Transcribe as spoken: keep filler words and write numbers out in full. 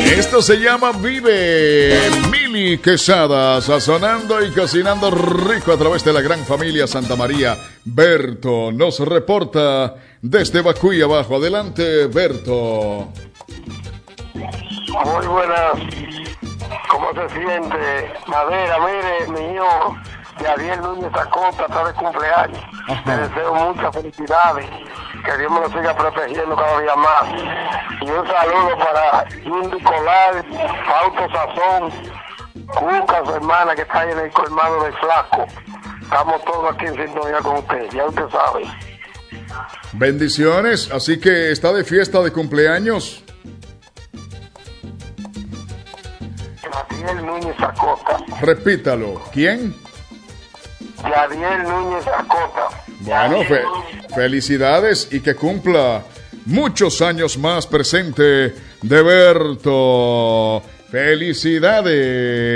Esto se llama Vive. Mili Quesada, sazonando y cocinando rico a través de la gran familia Santa María. Berto nos reporta desde Bacuy abajo. Adelante, Berto. Muy buenas. ¿Cómo se siente? Madera, mire, mi hijo Yadiel Núñez Acosta está de cumpleaños. Ajá. Le deseo muchas felicidades. Que Dios me lo siga protegiendo cada día más. Y un saludo para Indy Colar, Fausto Sazón, Cuca, su hermana, que está ahí en el colmado del Flaco. Estamos todos aquí en sintonía con usted, ya usted sabe. Bendiciones. Así que está de fiesta de cumpleaños. Yadiel Núñez Acosta. Repítalo. ¿Quién? Yadiel Núñez Acosta. Bueno, fe- felicidades y que cumpla muchos años más presente de Berto. Felicidades.